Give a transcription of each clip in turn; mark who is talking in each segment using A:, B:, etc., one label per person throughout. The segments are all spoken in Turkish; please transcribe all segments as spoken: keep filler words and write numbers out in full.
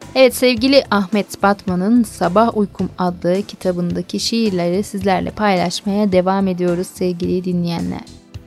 A: Evet, sevgili Ahmet Batman'ın Sabah Uykum adlı kitabındaki şiirleri sizlerle paylaşmaya devam ediyoruz sevgili dinleyenler.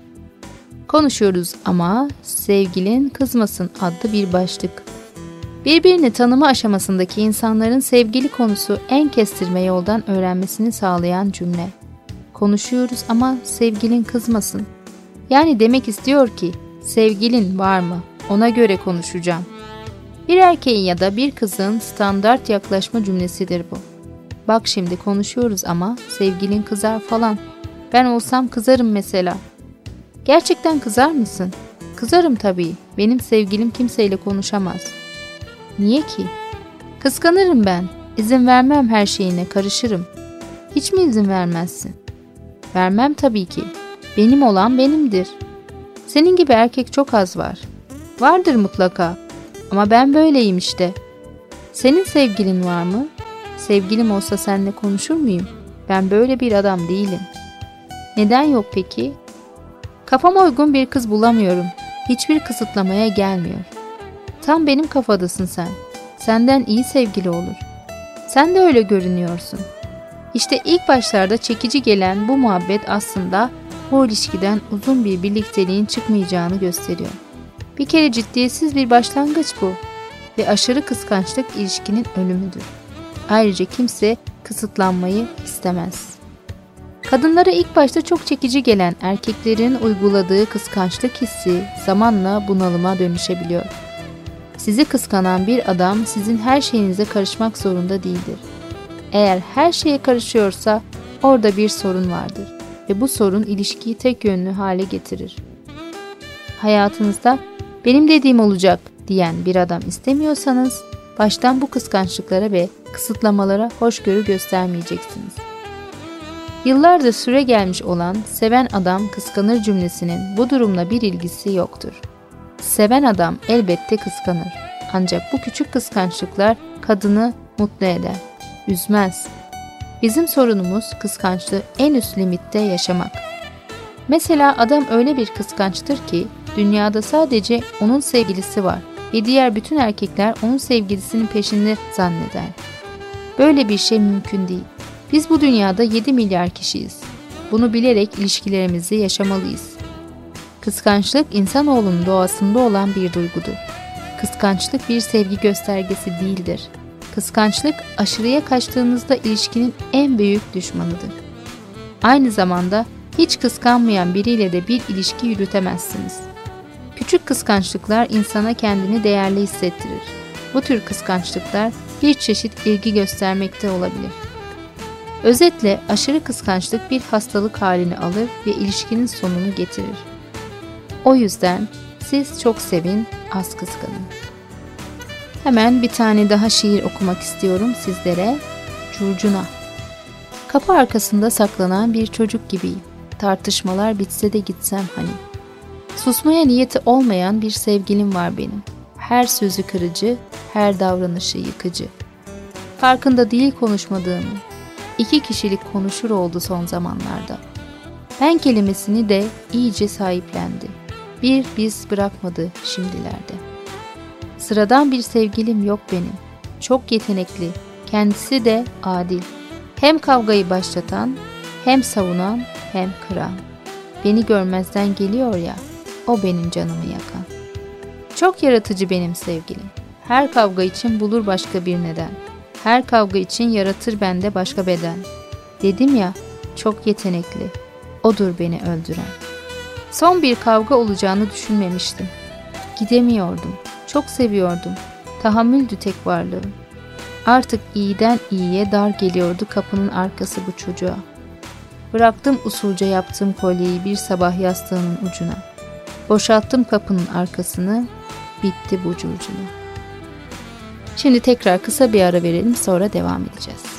A: Konuşuyoruz ama sevgilin kızmasın adlı bir başlık. Birbirini tanıma aşamasındaki insanların sevgili konusu en kestirme yoldan öğrenmesini sağlayan cümle. Konuşuyoruz ama sevgilin kızmasın. Yani demek istiyor ki sevgilin var mı? Ona göre konuşacağım. Bir erkeğin ya da bir kızın standart yaklaşma cümlesidir bu. Bak şimdi konuşuyoruz ama sevgilin kızar falan. Ben olsam kızarım mesela. Gerçekten kızar mısın? Kızarım tabii. Benim sevgilim kimseyle konuşamaz. Niye ki? Kıskanırım ben. İzin vermem her şeyine, karışırım. Hiç mi izin vermezsin? Vermem tabii ki. Benim olan benimdir. Senin gibi erkek çok az var. Vardır mutlaka. Ama ben böyleyim işte. Senin sevgilin var mı? Sevgilim olsa seninle konuşur muyum? Ben böyle bir adam değilim. Neden yok peki? Kafama uygun bir kız bulamıyorum. Hiçbir kısıtlamaya gelmiyor. Tam benim kafadasın sen. Senden iyi sevgili olur. Sen de öyle görünüyorsun. İşte ilk başlarda çekici gelen bu muhabbet aslında bu ilişkiden uzun bir birlikteliğin çıkmayacağını gösteriyor. Bir kere ciddiyetsiz bir başlangıç bu ve aşırı kıskançlık ilişkinin ölümüdür. Ayrıca kimse kısıtlanmayı istemez. Kadınlara ilk başta çok çekici gelen erkeklerin uyguladığı kıskançlık hissi zamanla bunalıma dönüşebiliyor. Sizi kıskanan bir adam sizin her şeyinize karışmak zorunda değildir. Eğer her şeye karışıyorsa orada bir sorun vardır ve bu sorun ilişkiyi tek yönlü hale getirir. Hayatınızda benim dediğim olacak diyen bir adam istemiyorsanız baştan bu kıskançlıklara ve kısıtlamalara hoşgörü göstermeyeceksiniz. Yıllardır süre gelmiş olan seven adam kıskanır cümlesinin bu durumla bir ilgisi yoktur. Seven adam elbette kıskanır. Ancak bu küçük kıskançlıklar kadını mutlu eder, üzmez. Bizim sorunumuz kıskançlığı en üst limitte yaşamak. Mesela adam öyle bir kıskançtır ki dünyada sadece onun sevgilisi var ve diğer bütün erkekler onun sevgilisinin peşinde zanneder. Böyle bir şey mümkün değil. Biz bu dünyada yedi milyar kişiyiz. Bunu bilerek ilişkilerimizi yaşamalıyız. Kıskançlık insanoğlunun doğasında olan bir duygudur. Kıskançlık bir sevgi göstergesi değildir. Kıskançlık aşırıya kaçtığınızda ilişkinin en büyük düşmanıdır. Aynı zamanda hiç kıskanmayan biriyle de bir ilişki yürütemezsiniz. Küçük kıskançlıklar insana kendini değerli hissettirir. Bu tür kıskançlıklar bir çeşit ilgi göstermekte olabilir. Özetle aşırı kıskançlık bir hastalık halini alır ve ilişkinin sonunu getirir. O yüzden siz çok sevin, az kıskanın. Hemen bir tane daha şiir okumak istiyorum sizlere. Curcuna. Kapı arkasında saklanan bir çocuk gibiyim. Tartışmalar bitse de gitsem hani. Susmaya niyeti olmayan bir sevgilim var benim. Her sözü kırıcı, her davranışı yıkıcı. Farkında değil konuşmadığımı. İki kişilik konuşur oldu son zamanlarda. Ben kelimesini de iyice sahiplendi. Bir biz bırakmadı şimdilerde. Sıradan bir sevgilim yok benim. Çok yetenekli, kendisi de adil. Hem kavgayı başlatan, hem savunan, hem kıran. Beni görmezden geliyor ya, o benim canımı yakan. Çok yaratıcı benim sevgilim. Her kavga için bulur başka bir neden. Her kavga için yaratır bende başka beden. Dedim ya, çok yetenekli. Odur beni öldüren. Son bir kavga olacağını düşünmemiştim. Gidemiyordum. Çok seviyordum. Tahammüldü tek varlığım. Artık iyiden iyiye dar geliyordu kapının arkası bu çocuğa. Bıraktım usulca yaptığım kolyeyi bir sabah yastığının ucuna. Boşalttım kapının arkasını, bitti bu curcuna. Şimdi tekrar kısa bir ara verelim, sonra devam edeceğiz.